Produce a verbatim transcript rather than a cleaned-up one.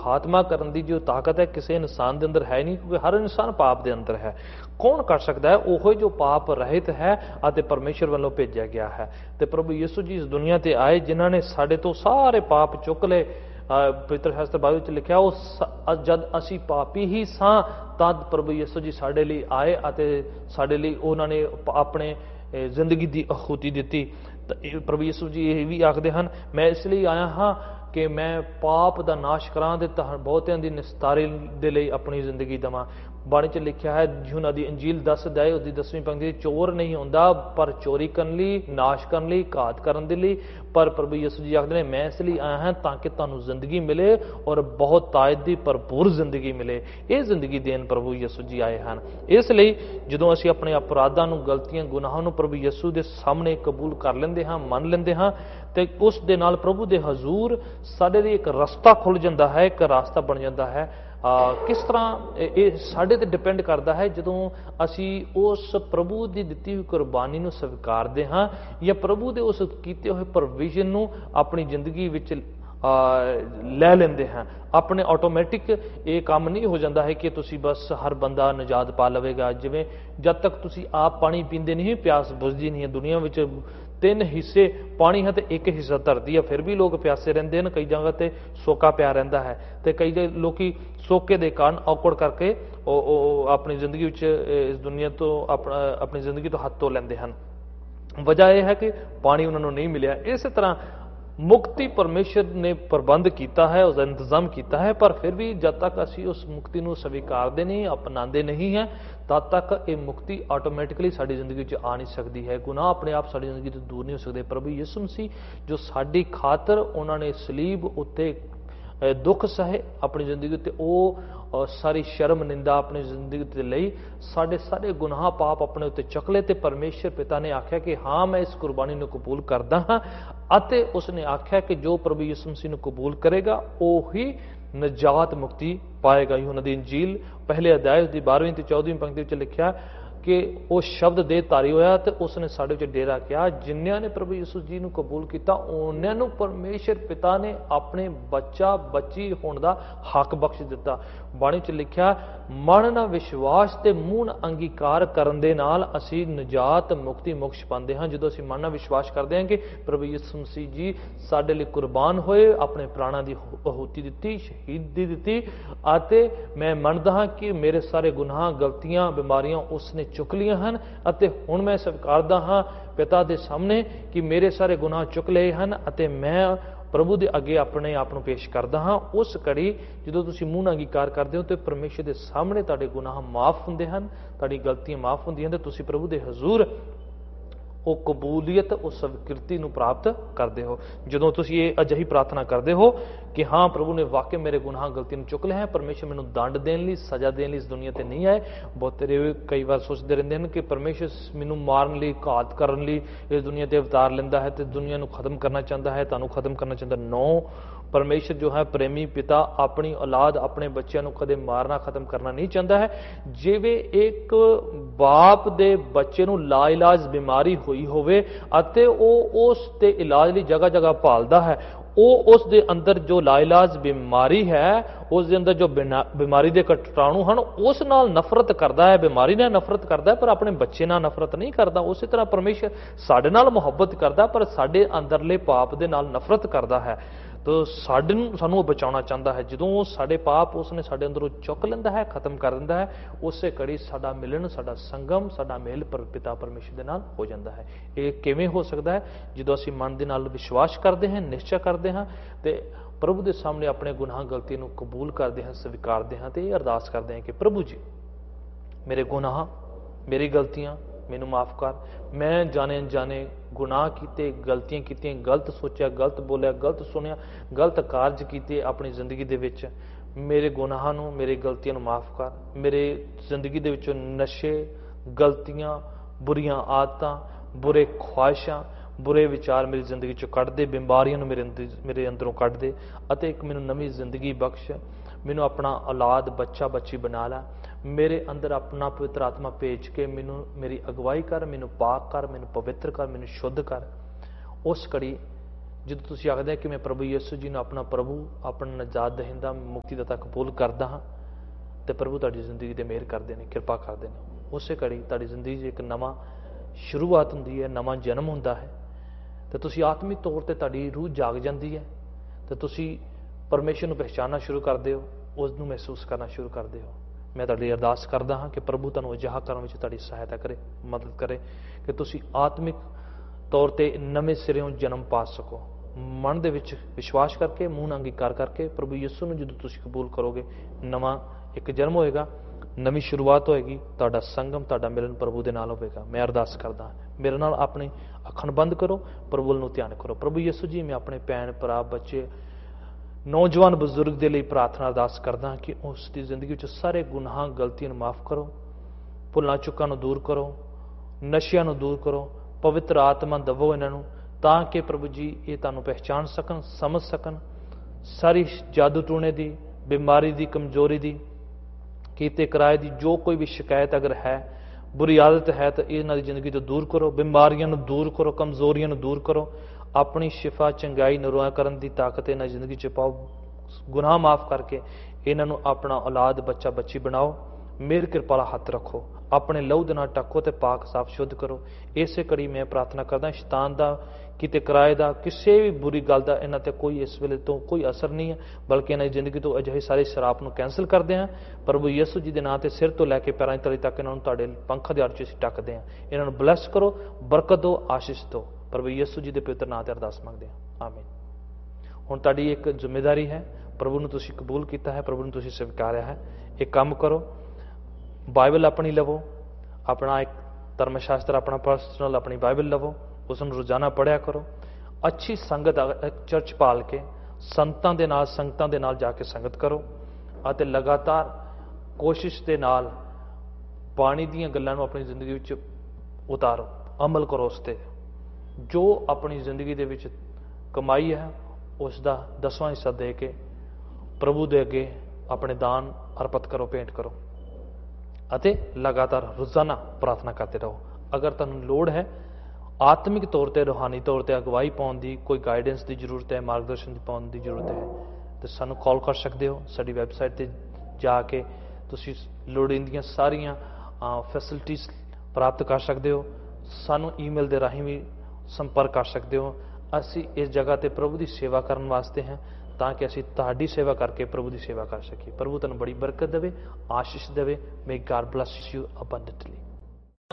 ਖਾਤਮਾ ਕਰਨ ਦੀ ਜੋ ਤਾਕਤ ਹੈ ਕਿਸੇ ਇਨਸਾਨ ਦੇ ਅੰਦਰ ਹੈ ਨਹੀਂ, ਕਿਉਂਕਿ ਹਰ ਇਨਸਾਨ ਪਾਪ ਦੇ ਅੰਦਰ ਹੈ। ਕੌਣ ਕਰ ਸਕਦਾ ਹੈ? ਉਹ ਜੋ ਪਾਪ ਰਹਿਤ ਹੈ ਅਤੇ ਪਰਮੇਸ਼ਰ ਵੱਲੋਂ ਭੇਜਿਆ ਗਿਆ ਹੈ। ਤੇ ਪ੍ਰਭੂ ਯਿਸੂ ਜੀ ਇਸ ਦੁਨੀਆ ਤੇ ਆਏ, ਜਿਨ੍ਹਾਂ ਨੇ ਸਾਡੇ ਤੋਂ ਸਾਰੇ ਪਾਪ ਚੁੱਕ ਲਏ। ਪਵਿੱਤਰ ਸ਼ਾਸਤਰ ਬਾਈਬਲ ਵਿੱਚ ਲਿਖਿਆ, ਉਹ ਜਦ ਅਸੀਂ ਪਾਪੀ ਹੀ ਸਾਂ ਤਦ ਪ੍ਰਭੂ ਯਿਸੂ ਜੀ ਸਾਡੇ ਲਈ ਆਏ ਅਤੇ ਸਾਡੇ ਲਈ ਉਹਨਾਂ ਨੇ ਆਪਣੇ ਜ਼ਿੰਦਗੀ ਦੀ ਆਹੂਤੀ ਦਿੱਤੀ। ਪ੍ਰਭੂ ਯਿਸੂ ਜੀ ਇਹ ਵੀ ਆਖਦੇ ਹਨ, ਮੈਂ ਇਸ ਲਈ ਆਇਆ ਹਾਂ ਕਿ ਮੈਂ ਪਾਪ ਦਾ ਨਾਸ਼ ਕਰਾਂ ਤੇ ਬਹੁਤਿਆਂ ਦੀ ਨਿਸਤਾਰੇ ਦੇ ਲਈ ਆਪਣੀ ਜ਼ਿੰਦਗੀ ਦੇਵਾਂ। ਬਾਣੀ 'ਚ ਲਿਖਿਆ ਹੈ, ਯੂਹੰਨਾ ਦੀ ਅੰਜੀਲ ਦਸ ਅਧਿਆਇ ਉਹਦੀ ਦਸਵੀਂ ਪੰਕਤੀ, ਚੋਰ ਨਹੀਂ ਹੁੰਦਾ ਪਰ ਚੋਰੀ ਕਰਨ ਲਈ, ਨਾਸ਼ ਕਰਨ ਲਈ, ਘਾਤ ਕਰਨ ਦੇ ਲਈ। ਪਰ ਪ੍ਰਭੂ ਯਿਸੂ ਜੀ ਆਖਦੇ ਨੇ, ਮੈਂ ਇਸ ਲਈ ਆਇਆ ਹਾਂ ਤਾਂ ਕਿ ਤੁਹਾਨੂੰ ਜ਼ਿੰਦਗੀ ਮਿਲੇ ਔਰ ਬਹੁਤ ਤਾਇਦ ਦੀ ਭਰਪੂਰ ਜ਼ਿੰਦਗੀ ਮਿਲੇ। ਇਹ ਜ਼ਿੰਦਗੀ ਦੇਣ ਪ੍ਰਭੂ ਯਿਸੂ ਜੀ ਆਏ ਹਨ। ਇਸ ਲਈ ਜਦੋਂ ਅਸੀਂ ਆਪਣੇ ਅਪਰਾਧਾਂ ਨੂੰ, ਗਲਤੀਆਂ, ਗੁਨਾਹਾਂ ਨੂੰ ਪ੍ਰਭੂ ਯਿਸੂ ਦੇ ਸਾਹਮਣੇ ਕਬੂਲ ਕਰ ਲੈਂਦੇ ਹਾਂ, ਮੰਨ ਲੈਂਦੇ ਹਾਂ, ਤੇ ਉਸ ਦੇ ਨਾਲ ਪ੍ਰਭੂ ਦੇ ਹਜ਼ੂਰ ਸਾਡੇ ਲਈ ਇੱਕ ਰਸਤਾ ਖੁੱਲ੍ਹ ਜਾਂਦਾ ਹੈ, ਇੱਕ ਰਾਸਤਾ ਬਣ ਜਾਂਦਾ ਹੈ। ਕਿਸ ਤਰ੍ਹਾਂ? ਇਹ ਸਾਡੇ ਤੇ ਡਿਪੈਂਡ ਕਰਦਾ ਹੈ। ਜਦੋਂ ਅਸੀਂ ਉਸ ਪ੍ਰਭੂ ਦੀ ਦਿੱਤੀ ਹੋਈ ਕੁਰਬਾਨੀ ਨੂੰ ਸਵੀਕਾਰਦੇ ਹਾਂ ਜਾਂ ਪ੍ਰਭੂ ਦੇ ਉਸ ਕੀਤੇ ਹੋਏ ਪ੍ਰੋਵੀਜ਼ਨ ਨੂੰ ਆਪਣੀ ਜ਼ਿੰਦਗੀ ਵਿੱਚ ਲੈ ਲੈਂਦੇ ਹਾਂ। ਆਪਣੇ ਆਟੋਮੈਟਿਕ ਇਹ ਕੰਮ ਨਹੀਂ ਹੋ ਜਾਂਦਾ ਹੈ ਕਿ ਤੁਸੀਂ ਬਸ ਹਰ ਬੰਦਾ ਨਿਜਾਤ ਪਾ ਲਵੇਗਾ। ਜਿਵੇਂ ਜਦ ਤੱਕ ਤੁਸੀਂ ਆਪ ਪਾਣੀ ਪੀਂਦੇ ਨਹੀਂ, ਪਿਆਸ ਬੁਝਦੀ ਨਹੀਂ ਹੈ। ਦੁਨੀਆ ਵਿੱਚ ਤਿੰਨ ਹਿੱਸੇ ਪਾਣੀ ਹੈ ਤੇ ਇੱਕ ਹਿੱਸਾ ਧਰਤੀ ਹੈ, ਫਿਰ ਵੀ ਲੋਕ ਪਿਆਸੇ ਰਹਿੰਦੇ ਹਨ। ਕਈ ਜਗ੍ਹਾ ਤੇ ਸੋਕਾ ਪਿਆ ਰਹਿੰਦਾ ਹੈ ਤੇ ਕਈ ਲੋਕੀ ਸੋਕੇ ਦੇ ਕਾਰਨ ਔਕੜ ਕਰਕੇ ਉਹ ਆਪਣੀ ਜ਼ਿੰਦਗੀ ਵਿੱਚ ਇਸ ਦੁਨੀਆ ਤੋਂ ਆਪਣਾ ਆਪਣੀ ਜ਼ਿੰਦਗੀ ਤੋਂ ਹੱਥ ਧੋ ਲੈਂਦੇ ਹਨ। ਵਜ੍ਹਾ ਇਹ ਹੈ ਕਿ ਪਾਣੀ ਉਹਨਾਂ ਨੂੰ ਨਹੀਂ ਮਿਲਿਆ। ਇਸੇ ਤਰ੍ਹਾਂ ਮੁਕਤੀ ਪਰਮੇਸ਼ਰ ਨੇ ਪ੍ਰਬੰਧ ਕੀਤਾ ਹੈ, ਉਸਦਾ ਇੰਤਜ਼ਾਮ ਕੀਤਾ ਹੈ, ਪਰ ਫਿਰ ਵੀ ਜਦ ਤੱਕ ਅਸੀਂ ਉਸ ਮੁਕਤੀ ਨੂੰ ਸਵੀਕਾਰਦੇ ਨਹੀਂ, ਅਪਣਾਉਂਦੇ ਨਹੀਂ ਹੈ, ਤਦ ਤੱਕ ਇਹ ਮੁਕਤੀ ਆਟੋਮੈਟਿਕਲੀ ਸਾਡੀ ਜ਼ਿੰਦਗੀ ਵਿੱਚ ਆ ਨਹੀਂ ਸਕਦੀ ਹੈ। ਗੁਨਾਹ ਆਪਣੇ ਆਪ ਸਾਡੀ ਜ਼ਿੰਦਗੀ ਤੋਂ ਦੂਰ ਨਹੀਂ ਹੋ ਸਕਦੇ। ਪ੍ਰਭੂ ਯਿਸੂ ਮਸੀਹ ਜੋ ਸਾਡੀ ਖਾਤਰ ਉਹਨਾਂ ਨੇ ਸਲੀਬ ਉੱਤੇ ਦੁੱਖ ਸਹੇ ਆਪਣੀ ਜ਼ਿੰਦਗੀ ਉੱਤੇ, ਉਹ ਸਾਰੀ ਸ਼ਰਮ ਨਿੰਦਾ ਆਪਣੀ ਜ਼ਿੰਦਗੀ ਉੱਤੇ ਲਈ, ਸਾਡੇ ਸਾਰੇ ਗੁਨਾਹ ਪਾਪ ਆਪਣੇ ਉੱਤੇ ਚੁੱਕ ਲਏ। ਤੇ ਪਰਮੇਸ਼ਰ ਪਿਤਾ ਨੇ ਆਖਿਆ ਕਿ ਹਾਂ, ਮੈਂ ਇਸ ਕੁਰਬਾਨੀ ਨੂੰ ਕਬੂਲ ਕਰਦਾ ਹਾਂ ਅਤੇ ਉਸਨੇ ਆਖਿਆ ਕਿ ਜੋ ਪ੍ਰਭੂ ਯਿਸੂ ਮਸੀਹ ਨੂੰ ਕਬੂਲ ਕਰੇਗਾ ਉਹ ਹੀ ਨਜਾਤ ਮੁਕਤੀ ਪਾਏਗਾ। ਯੂਹੰਨਾ ਦੀ ਅੰਜੀਲ ਪਹਿਲੇ ਅਧਿਆਇ ਦੀ ਬਾਰ੍ਹਵੀਂ ਤੇ ਚੌਦਵੀਂ ਪੰਕਤੀ ਵਿੱਚ ਲਿਖਿਆ ਕਿ ਉਹ ਸ਼ਬਦ ਦੇਹ ਧਾਰੀ ਹੋਇਆ ਤੇ ਉਸਨੇ ਸਾਡੇ ਵਿੱਚ ਡੇਰਾ ਕਿਹਾ। ਜਿਨ੍ਹਾਂ ਨੇ ਪ੍ਰਭੂ ਯਿਸੂ ਜੀ ਨੂੰ ਕਬੂਲ ਕੀਤਾ ਉਹਨਾਂ ਨੂੰ ਪਰਮੇਸ਼ਰ ਪਿਤਾ ਨੇ ਆਪਣੇ ਬੱਚਾ ਬੱਚੀ ਹੋਣ ਦਾ ਹੱਕ ਬਖਸ਼ ਦਿੱਤਾ। ਬਾਣੀ 'ਚ ਲਿਖਿਆ, ਮਨ ਨਾਲ ਵਿਸ਼ਵਾਸ ਤੇ ਮੂੰਹ ਨਾਲ ਅੰਗੀਕਾਰ ਕਰਨ ਦੇ ਨਾਲ ਅਸੀਂ ਨਜਾਤ ਮੁਕਤੀ ਮੋਕਸ਼ ਪਾਉਂਦੇ ਹਾਂ। ਜਦੋਂ ਅਸੀਂ ਮਨ ਨਾਲ ਵਿਸ਼ਵਾਸ ਕਰਦੇ ਹਾਂ ਕਿ ਪ੍ਰਭੂ ਯਿਸੂ ਮਸੀਹ ਜੀ ਸਾਡੇ ਲਈ ਕੁਰਬਾਨ ਹੋਏ, ਆਪਣੇ ਪ੍ਰਾਣਾਂ ਦੀ ਆਹੂਤੀ ਦਿੱਤੀ, ਸ਼ਹੀਦੀ ਦਿੱਤੀ, ਅਤੇ ਮੈਂ ਮੰਨਦਾ ਹਾਂ ਕਿ ਮੇਰੇ ਸਾਰੇ ਗੁਨਾਹ, ਗਲਤੀਆਂ, ਬਿਮਾਰੀਆਂ ਉਸਨੇ ਚੁੱਕ ਲਈਆਂ ਹਨ ਅਤੇ ਹੁਣ ਮੈਂ ਸਵੀਕਾਰਦਾ ਹਾਂ ਪਿਤਾ ਦੇ ਸਾਹਮਣੇ ਕਿ ਮੇਰੇ ਸਾਰੇ ਗੁਨਾਹ ਚੁੱਕ ਲਏ ਹਨ ਅਤੇ ਮੈਂ ਪ੍ਰਭੂ ਦੇ ਅੱਗੇ ਆਪਣੇ ਆਪ ਨੂੰ ਪੇਸ਼ ਕਰਦਾ ਹਾਂ। ਉਸ ਘੜੀ ਜਦੋਂ ਤੁਸੀਂ ਮੂੰਹ ਨਾਲ ਅੰਗੀਕਾਰ ਕਰਦੇ ਹੋ ਤੇ ਪਰਮੇਸ਼ਰ ਦੇ ਸਾਹਮਣੇ ਤੁਹਾਡੇ ਗੁਨਾਹ ਮਾਫ ਹੁੰਦੇ ਹਨ, ਤੁਹਾਡੀ ਗਲਤੀਆਂ ਮਾਫ ਹੁੰਦੀਆਂ ਤੇ ਤੁਸੀਂ ਪ੍ਰਭੂ ਦੇ ਹਜ਼ੂਰ ਉਹ ਕਬੂਲੀਅਤ, ਉਹ ਸਵੀਕ੍ਰਿਤੀ ਨੂੰ ਪ੍ਰਾਪਤ ਕਰਦੇ ਹੋ। ਜਦੋਂ ਤੁਸੀਂ ਇਹ ਅਜਿਹੀ ਪ੍ਰਾਰਥਨਾ ਕਰਦੇ ਹੋ ਕਿ ਹਾਂ, ਪ੍ਰਭੂ ਨੇ ਵਾਕਈ ਮੇਰੇ ਗੁਨਾਹ ਗਲਤੀਆਂ ਨੂੰ ਚੁੱਕ ਲਿਆ ਹੈ, ਪਰਮੇਸ਼ਰ ਮੈਨੂੰ ਦੰਡ ਦੇਣ ਲਈ, ਸਜ਼ਾ ਦੇਣ ਲਈ ਇਸ ਦੁਨੀਆ ਤੇ ਨਹੀਂ ਆਏ। ਬਹੁਤੇ ਕਈ ਵਾਰ ਸੋਚਦੇ ਰਹਿੰਦੇ ਹਨ ਕਿ ਪਰਮੇਸ਼ਰ ਮੈਨੂੰ ਮਾਰਨ ਲਈ, ਘਾਤ ਕਰਨ ਲਈ ਇਸ ਦੁਨੀਆ ਤੇ ਅਵਤਾਰ ਲੈਂਦਾ ਹੈ ਤੇ ਦੁਨੀਆ ਨੂੰ ਖਤਮ ਕਰਨਾ ਚਾਹੁੰਦਾ ਹੈ, ਤੁਹਾਨੂੰ ਖਤਮ ਕਰਨਾ ਚਾਹੁੰਦਾ। ਨੋ, ਪਰਮੇਸ਼ਰ ਜੋ ਹੈ ਪ੍ਰੇਮੀ ਪਿਤਾ ਆਪਣੀ ਔਲਾਦ, ਆਪਣੇ ਬੱਚਿਆਂ ਨੂੰ ਕਦੇ ਮਾਰਨਾ, ਖਤਮ ਕਰਨਾ ਨਹੀਂ ਚਾਹੁੰਦਾ ਹੈ। ਜਿਵੇਂ ਇੱਕ ਬਾਪ ਦੇ ਬੱਚੇ ਨੂੰ ਲਾ ਇਲਾਜ ਬਿਮਾਰੀ ਹੋਈ ਹੋਵੇ ਅਤੇ ਉਹ ਉਸ ਦੇ ਇਲਾਜ ਲਈ ਜਗ੍ਹਾ ਜਗ੍ਹਾ ਭਾਲਦਾ ਹੈ, ਉਹ ਉਸ ਦੇ ਅੰਦਰ ਜੋ ਲਾ ਇਲਾਜ ਬਿਮਾਰੀ ਹੈ, ਉਸ ਦੇ ਅੰਦਰ ਜੋ ਬਿਮਾਰੀ ਦੇ ਕੀਟਾਣੂ ਹਨ, ਉਸ ਨਾਲ ਨਫ਼ਰਤ ਕਰਦਾ ਹੈ, ਬਿਮਾਰੀ ਨਾਲ ਨਫ਼ਰਤ ਕਰਦਾ ਹੈ, ਪਰ ਆਪਣੇ ਬੱਚੇ ਨਾਲ ਨਫ਼ਰਤ ਨਹੀਂ ਕਰਦਾ। ਉਸੇ ਤਰ੍ਹਾਂ ਪਰਮੇਸ਼ਰ ਸਾਡੇ ਨਾਲ ਮੁਹੱਬਤ ਕਰਦਾ ਪਰ ਸਾਡੇ ਅੰਦਰਲੇ ਪਾਪ ਦੇ ਨਾਲ ਨਫ਼ਰਤ ਕਰਦਾ ਹੈ। ਤਾਂ ਸਾਡੇ ਨੂੰ ਸਾਨੂੰ ਉਹ ਬਚਾਉਣਾ ਚਾਹੁੰਦਾ ਹੈ। ਜਦੋਂ ਉਹ ਸਾਡੇ ਪਾਪ ਉਸਨੇ ਸਾਡੇ ਅੰਦਰੋਂ ਚੁੱਕ ਲੈਂਦਾ ਹੈ, ਖਤਮ ਕਰ ਦਿੰਦਾ ਹੈ, ਉਸੇ ਘੜੀ ਸਾਡਾ ਮਿਲਣ, ਸਾਡਾ ਸੰਗਮ, ਸਾਡਾ ਮੇਲ ਪਰ ਪਿਤਾ ਪਰਮੇਸ਼ਰ ਦੇ ਨਾਲ ਹੋ ਜਾਂਦਾ ਹੈ। ਇਹ ਕਿਵੇਂ ਹੋ ਸਕਦਾ ਹੈ? ਜਦੋਂ ਅਸੀਂ ਮਨ ਦੇ ਨਾਲ ਵਿਸ਼ਵਾਸ ਕਰਦੇ ਹਾਂ, ਨਿਸ਼ਚਾ ਕਰਦੇ ਹਾਂ ਤੇ ਪ੍ਰਭੂ ਦੇ ਸਾਹਮਣੇ ਆਪਣੇ ਗੁਨਾਹ ਗਲਤੀ ਨੂੰ ਕਬੂਲ ਕਰਦੇ ਹਾਂ, ਸਵੀਕਾਰਦੇ ਹਾਂ ਤੇ ਇਹ ਅਰਦਾਸ ਕਰਦੇ ਹਾਂ ਕਿ ਪ੍ਰਭੂ ਜੀ, ਮੇਰੇ ਗੁਨਾਹ, ਮੇਰੀ ਗਲਤੀਆਂ ਮੈਨੂੰ ਮਾਫ ਕਰ। ਮੈਂ ਜਾਣੇ ਅਣਜਾਣੇ ਗੁਨਾਹ ਕੀਤੇ, ਗਲਤੀਆਂ ਕੀਤੀਆਂ, ਗਲਤ ਸੋਚਿਆ, ਗਲਤ ਬੋਲਿਆ, ਗਲਤ ਸੁਣਿਆ, ਗਲਤ ਕਾਰਜ ਕੀਤੇ ਆਪਣੀ ਜ਼ਿੰਦਗੀ ਦੇ ਵਿੱਚ। ਮੇਰੇ ਗੁਨਾਹਾਂ ਨੂੰ, ਮੇਰੀ ਗਲਤੀਆਂ ਨੂੰ ਮਾਫ ਕਰ। ਮੇਰੇ ਜ਼ਿੰਦਗੀ ਦੇ ਵਿੱਚੋਂ ਨਸ਼ੇ, ਗਲਤੀਆਂ, ਬੁਰੀਆਂ ਆਦਤਾਂ, ਬੁਰੇ ਖੁਆਇਸ਼ਾਂ, ਬੁਰੇ ਵਿਚਾਰ ਮੇਰੀ ਜ਼ਿੰਦਗੀ ਚੋਂ ਕੱਢ ਦੇ, ਬਿਮਾਰੀਆਂ ਨੂੰ ਮੇਰੇ ਅੰਦਰ ਮੇਰੇ ਅੰਦਰੋਂ ਕੱਢ ਦੇ ਅਤੇ ਇੱਕ ਮੈਨੂੰ ਨਵੀਂ ਜ਼ਿੰਦਗੀ ਬਖਸ਼। ਮੈਨੂੰ ਆਪਣਾ ਔਲਾਦ, ਬੱਚਾ ਬੱਚੀ ਬਣਾ ਲੈ। ਮੇਰੇ ਅੰਦਰ ਆਪਣਾ ਪਵਿੱਤਰ ਆਤਮਾ ਭੇਜ ਕੇ ਮੈਨੂੰ ਮੇਰੀ ਅਗਵਾਈ ਕਰ, ਮੈਨੂੰ ਪਾਕ ਕਰ, ਮੈਨੂੰ ਪਵਿੱਤਰ ਕਰ, ਮੈਨੂੰ ਸ਼ੁੱਧ ਕਰ। ਉਸ ਘੜੀ ਜਦੋਂ ਤੁਸੀਂ ਆਖਦੇ ਕਿ ਮੈਂ ਪ੍ਰਭੂ ਯਿਸੂ ਜੀ ਨੂੰ ਆਪਣਾ ਪ੍ਰਭੂ, ਆਪਣਾ ਨਜਾਤ ਦਹਿੰਦਾ, ਮੁਕਤੀਦਾਤਾ ਕਬੂਲ ਕਰਦਾ ਹਾਂ, ਤੇ ਪ੍ਰਭੂ ਤੁਹਾਡੀ ਜ਼ਿੰਦਗੀ ਤੇ ਮਿਹਰ ਕਰਦੇ ਨੇ, ਕਿਰਪਾ ਕਰਦੇ ਨੇ। ਉਸੇ ਘੜੀ ਤੁਹਾਡੀ ਜ਼ਿੰਦਗੀ 'ਚ ਇੱਕ ਨਵਾਂ ਸ਼ੁਰੂਆਤ ਹੁੰਦੀ ਹੈ, ਨਵਾਂ ਜਨਮ ਹੁੰਦਾ ਹੈ, ਤੇ ਤੁਸੀਂ ਆਤਮਿਕ ਤੌਰ ਤੇ ਤੁਹਾਡੀ ਰੂਹ ਜਾਗ ਜਾਂਦੀ ਹੈ, ਤੇ ਤੁਸੀਂ ਪਰਮੇਸ਼ਰ ਨੂੰ ਪਹਿਚਾਨਣਾ ਸ਼ੁਰੂ ਕਰਦੇ ਹੋ, ਉਸ ਨੂੰ ਮਹਿਸੂਸ ਕਰਨਾ ਸ਼ੁਰੂ ਕਰਦੇ ਹੋ। ਮੈਂ ਤੁਹਾਡੀ ਅਰਦਾਸ ਕਰਦਾ ਹਾਂ ਕਿ ਪ੍ਰਭੂ ਤੁਹਾਨੂੰ ਅਜਿਹਾ ਕਰਨ ਵਿੱਚ ਤੁਹਾਡੀ ਸਹਾਇਤਾ ਕਰੇ, ਮਦਦ ਕਰੇ, ਕਿ ਤੁਸੀਂ ਆਤਮਿਕ ਤੌਰ ਤੇ ਨਵੇਂ ਸਿਰਿਓਂ ਜਨਮ ਪਾ ਸਕੋ। ਮਨ ਦੇ ਵਿੱਚ ਵਿਸ਼ਵਾਸ ਕਰਕੇ, ਮੂੰਹ ਨਾਲ ਅੰਗੀਕਾਰ ਕਰਕੇ ਪ੍ਰਭੂ ਯਿਸੂ ਨੂੰ ਜਦੋਂ ਤੁਸੀਂ ਕਬੂਲ ਕਰੋਗੇ, ਨਵਾਂ ਇੱਕ ਜਨਮ ਹੋਏਗਾ, ਨਵੀਂ ਸ਼ੁਰੂਆਤ ਹੋਏਗੀ, ਤੁਹਾਡਾ ਸੰਗਮ, ਤੁਹਾਡਾ ਮਿਲਨ ਪ੍ਰਭੂ ਦੇ ਨਾਲ ਹੋਵੇਗਾ। ਮੈਂ ਅਰਦਾਸ ਕਰਦਾ, ਮੇਰੇ ਨਾਲ ਆਪਣੀ ਅੱਖਾਂ ਬੰਦ ਕਰੋ, ਪ੍ਰਭੂ ਨੂੰ ਧਿਆਨ ਕਰੋ। ਪ੍ਰਭੂ ਯਿਸੂ ਜੀ, ਮੈਂ ਆਪਣੇ ਭੈਣ ਭਰਾ, ਬੱਚੇ, ਨੌਜਵਾਨ ਬਜ਼ੁਰਗ ਦੇ ਲਈ ਪ੍ਰਾਰਥਨਾ ਅਰਦਾਸ ਕਰਦਾ ਕਿ ਉਸ ਦੀ ਜ਼ਿੰਦਗੀ ਵਿੱਚ ਸਾਰੇ ਗੁਨਾਹਾਂ, ਗਲਤੀਆਂ ਨੂੰ ਮਾਫ ਕਰੋ, ਭੁੱਲਾਂ ਚੁੱਕਾਂ ਨੂੰ ਦੂਰ ਕਰੋ, ਨਸ਼ਿਆਂ ਨੂੰ ਦੂਰ ਕਰੋ, ਪਵਿੱਤਰ ਆਤਮਾ ਦਵੋ ਇਹਨਾਂ ਨੂੰ, ਤਾਂ ਕਿ ਪ੍ਰਭੂ ਜੀ ਇਹ ਤੁਹਾਨੂੰ ਪਹਿਚਾਣ ਸਕਣ, ਸਮਝ ਸਕਣ, ਸਾਰੀ ਜਾਦੂ ਟੂਣੇ ਦੀ, ਬਿਮਾਰੀ ਦੀ, ਕਮਜ਼ੋਰੀ ਦੀ, ਕੀਤੇ ਕਿਰਾਏ ਦੀ ਜੋ ਕੋਈ ਵੀ ਸ਼ਿਕਾਇਤ ਅਗਰ ਹੈ, ਬੁਰੀ ਆਦਤ ਹੈ, ਤਾਂ ਇਹਨਾਂ ਦੀ ਜ਼ਿੰਦਗੀ ਤੋਂ ਦੂਰ ਕਰੋ, ਬਿਮਾਰੀਆਂ ਨੂੰ ਦੂਰ ਕਰੋ, ਕਮਜ਼ੋਰੀਆਂ ਨੂੰ ਦੂਰ ਕਰੋ। ਆਪਣੀ ਸ਼ਿਫਾ, ਚੰਗਾਈ, ਨਿਰੋਆ ਕਰਨ ਦੀ ਤਾਕਤ ਇਹਨਾਂ ਜ਼ਿੰਦਗੀ 'ਚ ਪਾਓ। ਗੁਨਾਹ ਮਾਫ ਕਰਕੇ ਇਹਨਾਂ ਨੂੰ ਆਪਣਾ ਔਲਾਦ, ਬੱਚਾ, ਬੱਚੀ ਬਣਾਓ। ਮਿਹਰ ਕਿਰਪਾ ਵਾਲਾ ਹੱਥ ਰੱਖੋ, ਆਪਣੇ ਲਹੂ ਦੇ ਨਾਲ ਟੱਕੋ ਤੇ ਪਾਕ ਸਾਫ ਸ਼ੁੱਧ ਕਰੋ। ਇਸੇ ਕੜੀ ਮੈਂ ਪ੍ਰਾਰਥਨਾ ਕਰਦਾ, ਸ਼ੈਤਾਨ ਦਾ, ਕਿਤੇ ਕਿਰਾਏ ਦਾ, ਕਿਸੇ ਵੀ ਬੁਰੀ ਗੱਲ ਦਾ ਇਹਨਾਂ ਤੇ ਕੋਈ ਇਸ ਵੇਲੇ ਤੋਂ ਕੋਈ ਅਸਰ ਨਹੀਂ ਹੈ, ਬਲਕਿ ਇਹਨਾਂ ਦੀ ਜ਼ਿੰਦਗੀ ਤੋਂ ਅਜਿਹੇ ਸਾਰੇ ਸ਼ਰਾਪ ਨੂੰ ਕੈਂਸਲ ਕਰਦੇ ਹਾਂ। ਪ੍ਰਭੂ ਯਿਸੂ ਜੀ ਦੇ ਨਾਂ ਤੇ ਸਿਰ ਤੋਂ ਲੈ ਕੇ ਪੈਰਾਂ ਦੀ ਤਲੀ ਤੱਕ ਇਹਨਾਂ ਨੂੰ ਤੁਹਾਡੇ ਪੰਖਾਂ ਦੇ ਆੜ 'ਚ ਅਸੀਂ ਟੱਕਦੇ ਹਾਂ। ਇਹਨਾਂ ਨੂੰ ਬਲੈਸ ਕਰੋ, ਬਰਕਤ ਦਿਓ, ਆਸ਼ੀਸ਼ ਦਿਓ। ਪ੍ਰਭੂ ਯਿਸੂ ਜੀ ਦੇ ਪਵਿੱਤਰ ਨਾਂ ਤੇ ਅਰਦਾਸ ਮੰਗਦੇ ਹਾਂ, ਆਮੀਨ। ਹੁਣ ਤੁਹਾਡੀ ਇੱਕ ਜ਼ਿੰਮੇਵਾਰੀ ਹੈ, ਪ੍ਰਭੂ ਨੂੰ ਤੁਸੀਂ ਕਬੂਲ ਕੀਤਾ ਹੈ, ਪ੍ਰਭੂ ਨੂੰ ਤੁਸੀਂ ਸਵੀਕਾਰਿਆ ਹੈ, ਇੱਕ ਕੰਮ ਕਰੋ, ਬਾਈਬਲ ਆਪਣੀ ਲਵੋ, ਆਪਣਾ ਇੱਕ ਧਰਮ ਸ਼ਾਸਤਰ, ਆਪਣਾ ਪਰਸਨਲ ਆਪਣੀ ਬਾਈਬਲ ਲਵੋ, ਉਸ ਨੂੰ ਰੋਜ਼ਾਨਾ ਪੜ੍ਹਿਆ ਕਰੋ। ਅੱਛੀ ਸੰਗਤ, ਚਰਚ ਪਾਲ ਕੇ ਸੰਤਾਂ ਦੇ ਨਾਲ, ਸੰਗਤਾਂ ਦੇ ਨਾਲ ਜਾ ਕੇ ਸੰਗਤ ਕਰੋ, ਅਤੇ ਲਗਾਤਾਰ ਕੋਸ਼ਿਸ਼ ਦੇ ਨਾਲ ਬਾਣੀ ਦੀਆਂ ਗੱਲਾਂ ਨੂੰ ਆਪਣੀ ਜ਼ਿੰਦਗੀ ਵਿੱਚ ਉਤਾਰੋ, ਅਮਲ ਕਰੋ ਉਸ 'ਤੇ। ਜੋ ਆਪਣੀ ਜ਼ਿੰਦਗੀ ਦੇ ਵਿੱਚ ਕਮਾਈ ਹੈ, ਉਸ ਦਾ ਦਸਵਾਂ ਹਿੱਸਾ ਦੇ ਕੇ ਪ੍ਰਭੂ ਦੇ ਅੱਗੇ ਆਪਣੇ ਦਾਨ ਅਰਪਿਤ ਕਰੋ, ਭੇਂਟ ਕਰੋ, ਅਤੇ ਲਗਾਤਾਰ ਰੋਜ਼ਾਨਾ ਪ੍ਰਾਰਥਨਾ ਕਰਦੇ ਰਹੋ। ਅਗਰ ਤੁਹਾਨੂੰ ਲੋੜ ਹੈ ਆਤਮਿਕ ਤੌਰ ਤੇ, ਰੂਹਾਨੀ ਤੌਰ ਤੇ ਅਗਵਾਈ ਪਾਉਣ ਦੀ, ਕੋਈ ਗਾਈਡੈਂਸ ਦੀ ਜ਼ਰੂਰਤ ਹੈ, ਮਾਰਗਦਰਸ਼ਨ ਦੀ ਪਾਉਣ ਦੀ ਜ਼ਰੂਰਤ ਹੈ, ਤੇ ਸਾਨੂੰ ਕਾਲ ਕਰ ਸਕਦੇ ਹੋ। ਸਾਡੀ ਵੈਬਸਾਈਟ ਤੇ ਜਾ ਕੇ ਤੁਸੀਂ ਲੋੜੀਂਦੀਆਂ ਸਾਰੀਆਂ ਫੈਸਿਲਿਟੀਜ਼ ਪ੍ਰਾਪਤ ਕਰ ਸਕਦੇ ਹੋ। ਸਾਨੂੰ ਈਮੇਲ ਦੇ ਰਾਹੀਂ ਵੀ ਸੰਪਰਕ ਕਰ ਸਕਦੇ ਹੋ। ਅਸੀਂ ਇਸ ਜਗ੍ਹਾ ਤੇ ਪ੍ਰਭੂ ਦੀ ਸੇਵਾ ਕਰਨ ਵਾਸਤੇ ਹਾਂ, ਤਾਂ ਕਿ ਅਸੀਂ ਤੁਹਾਡੀ ਸੇਵਾ ਕਰਕੇ ਪ੍ਰਭੂ ਦੀ ਸੇਵਾ ਕਰ ਸਕੀਏ। ਪ੍ਰਭੂ ਤੁਹਾਨੂੰ ਬੜੀ ਬਰਕਤ ਦੇਵੇ, ਆਸ਼ੀਸ਼ ਦੇਵੇ। ਮੇ ਗॉड ਬਲੈਸ ਯੂ ਅਬੰਡੈਂਟਲੀ।